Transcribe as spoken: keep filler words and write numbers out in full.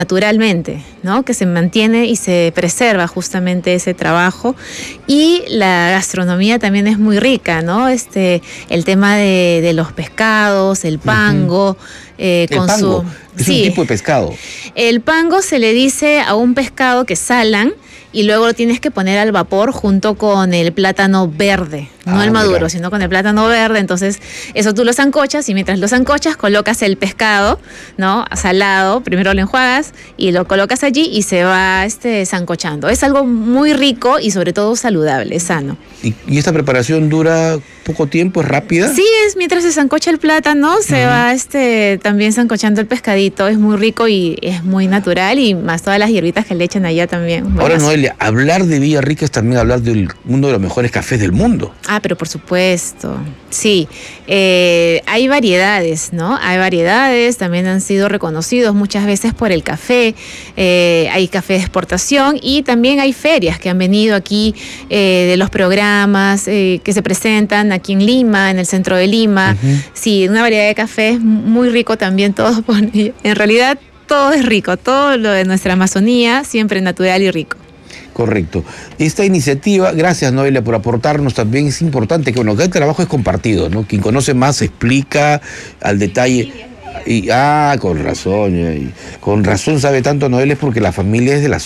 naturalmente, ¿no? Que se mantiene y se preserva justamente ese trabajo. Y la gastronomía también es muy rica, ¿no? Este, el tema de, de los pescados, el pango. Uh-huh. eh, el con pango su, es sí, un tipo de pescado. El pango se le dice a un pescado que salan y luego lo tienes que poner al vapor junto con el plátano verde, no ah, el maduro, mira. sino con el plátano verde. Entonces eso tú lo sancochas y mientras lo sancochas colocas el pescado, ¿no? Salado, primero lo enjuagas y lo colocas allí y se va este, sancochando. Es algo muy rico y sobre todo saludable, sano. ¿Y, y esta preparación dura poco tiempo, es rápida? Sí, es mientras se sancocha el plátano, se uh-huh. va este, también sancochando el pescadito, es muy rico y es muy natural, y más todas las hierbitas que le echan allá también. Buenas. Ahora, Noelia, hablar de Villarrica es también hablar de uno de los mejores cafés del mundo. Ah, pero por supuesto, sí. Eh, hay variedades, ¿no? Hay variedades, también han sido reconocidos muchas veces por el café. Eh, hay café de exportación y también hay ferias que han venido aquí eh, de los programas eh, que se presentan aquí en Lima, en el centro de Lima. Uh-huh. Sí, una variedad de cafés muy rico también, todo por, en realidad todo es rico, todo lo de nuestra Amazonía, siempre natural y rico. Correcto. Esta iniciativa, gracias Noelia por aportarnos también, es importante que bueno, que el trabajo es compartido, ¿no? Quien conoce más explica al detalle. Y, ah, con razón, y, con razón sabe tanto Noelia, es porque la familia es de la